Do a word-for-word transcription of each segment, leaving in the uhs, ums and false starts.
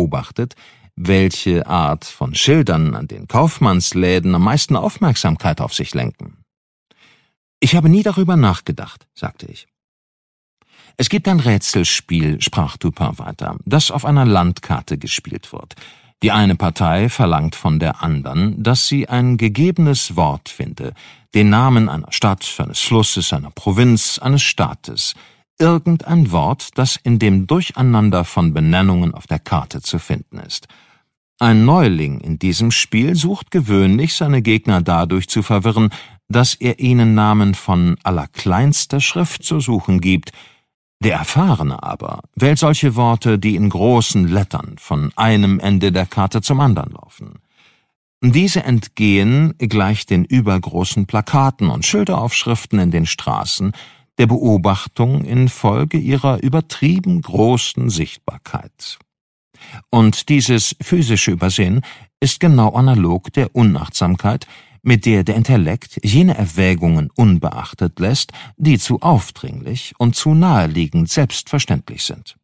beobachtet, welche Art von Schildern an den Kaufmannsläden am meisten Aufmerksamkeit auf sich lenken. »Ich habe nie darüber nachgedacht«, sagte ich. »Es gibt ein Rätselspiel«, sprach Dupin weiter, »das auf einer Landkarte gespielt wird. Die eine Partei verlangt von der anderen, dass sie ein gegebenes Wort finde, den Namen einer Stadt, eines Flusses, einer Provinz, eines Staates, irgendein Wort, das in dem Durcheinander von Benennungen auf der Karte zu finden ist. Ein Neuling in diesem Spiel sucht gewöhnlich, seine Gegner dadurch zu verwirren, dass er ihnen Namen von allerkleinster Schrift zu suchen gibt. Der Erfahrene aber wählt solche Worte, die in großen Lettern von einem Ende der Karte zum anderen laufen. Diese entgehen, gleich den übergroßen Plakaten und Schilderaufschriften in den Straßen, der Beobachtung infolge ihrer übertrieben großen Sichtbarkeit. Und dieses physische Übersehen ist genau analog der Unachtsamkeit, mit der der Intellekt jene Erwägungen unbeachtet lässt, die zu aufdringlich und zu naheliegend selbstverständlich sind.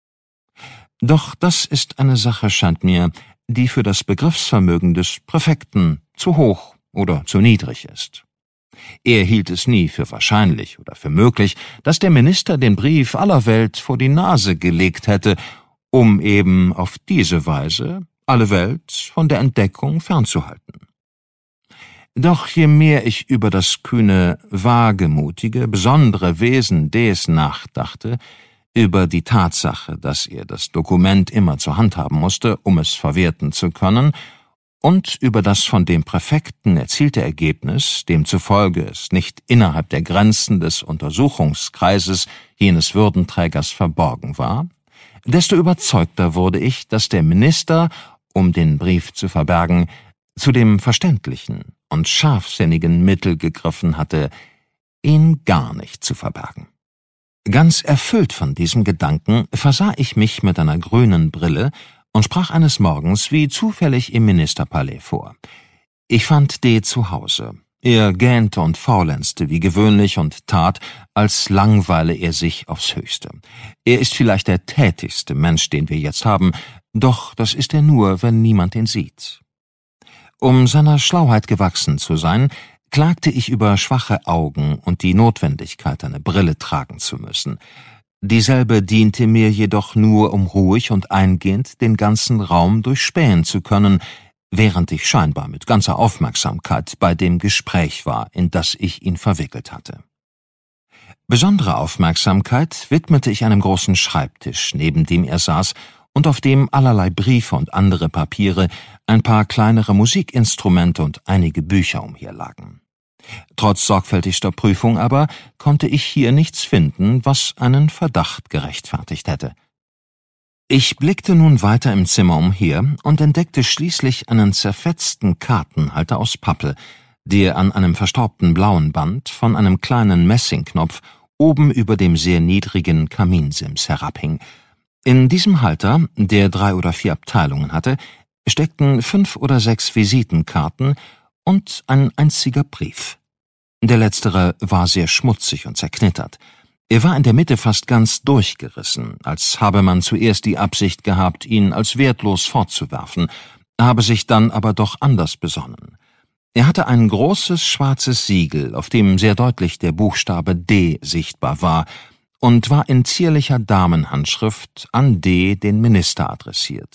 Doch das ist eine Sache, scheint mir, die für das Begriffsvermögen des Präfekten zu hoch oder zu niedrig ist. Er hielt es nie für wahrscheinlich oder für möglich, dass der Minister den Brief aller Welt vor die Nase gelegt hätte, um eben auf diese Weise alle Welt von der Entdeckung fernzuhalten. Doch je mehr ich über das kühne, wagemutige, besondere Wesen des nachdachte, über die Tatsache, dass er das Dokument immer zur Hand haben musste, um es verwerten zu können, und über das von dem Präfekten erzielte Ergebnis, demzufolge es nicht innerhalb der Grenzen des Untersuchungskreises jenes Würdenträgers verborgen war, desto überzeugter wurde ich, dass der Minister, um den Brief zu verbergen, zu dem verständlichen und scharfsinnigen Mittel gegriffen hatte, ihn gar nicht zu verbergen. Ganz erfüllt von diesem Gedanken versah ich mich mit einer grünen Brille und sprach eines Morgens wie zufällig im Ministerpalais vor. Ich fand D. zu Hause. Er gähnte und faulenzte wie gewöhnlich und tat, als langweile er sich aufs Höchste. Er ist vielleicht der tätigste Mensch, den wir jetzt haben, doch das ist er nur, wenn niemand ihn sieht. Um seiner Schlauheit gewachsen zu sein, klagte ich über schwache Augen und die Notwendigkeit, eine Brille tragen zu müssen. Dieselbe diente mir jedoch nur, um ruhig und eingehend den ganzen Raum durchspähen zu können, während ich scheinbar mit ganzer Aufmerksamkeit bei dem Gespräch war, in das ich ihn verwickelt hatte. Besondere Aufmerksamkeit widmete ich einem großen Schreibtisch, neben dem er saß, und auf dem allerlei Briefe und andere Papiere, ein paar kleinere Musikinstrumente und einige Bücher umherlagen. Trotz sorgfältigster Prüfung aber konnte ich hier nichts finden, was einen Verdacht gerechtfertigt hätte. Ich blickte nun weiter im Zimmer umher und entdeckte schließlich einen zerfetzten Kartenhalter aus Pappe, der an einem verstaubten blauen Band von einem kleinen Messingknopf oben über dem sehr niedrigen Kaminsims herabhing. In diesem Halter, der drei oder vier Abteilungen hatte, steckten fünf oder sechs Visitenkarten und ein einziger Brief. Der letztere war sehr schmutzig und zerknittert. Er war in der Mitte fast ganz durchgerissen, als habe man zuerst die Absicht gehabt, ihn als wertlos fortzuwerfen, habe sich dann aber doch anders besonnen. Er hatte ein großes schwarzes Siegel, auf dem sehr deutlich der Buchstabe D sichtbar war, und war in zierlicher Damenhandschrift an D., den Minister, adressiert.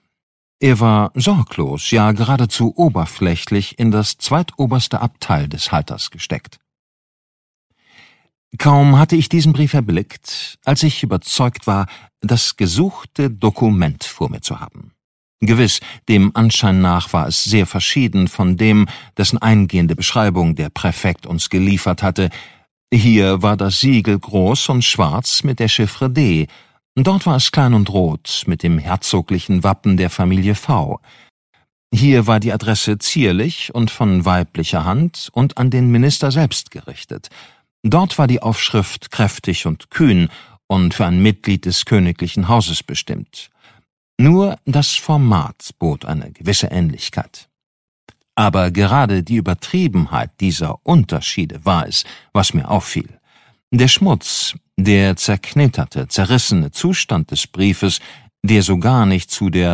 Er war sorglos, ja geradezu oberflächlich in das zweitoberste Abteil des Halters gesteckt. Kaum hatte ich diesen Brief erblickt, als ich überzeugt war, das gesuchte Dokument vor mir zu haben. Gewiss, dem Anschein nach war es sehr verschieden von dem, dessen eingehende Beschreibung der Präfekt uns geliefert hatte. Hier war das Siegel groß und schwarz mit der Chiffre D, dort war es klein und rot mit dem herzoglichen Wappen der Familie V. Hier war die Adresse zierlich und von weiblicher Hand und an den Minister selbst gerichtet. Dort war die Aufschrift kräftig und kühn und für ein Mitglied des königlichen Hauses bestimmt. Nur das Format bot eine gewisse Ähnlichkeit. Aber gerade die Übertriebenheit dieser Unterschiede war es, was mir auffiel. Der Schmutz, der zerknitterte, zerrissene Zustand des Briefes, der so gar nicht zu der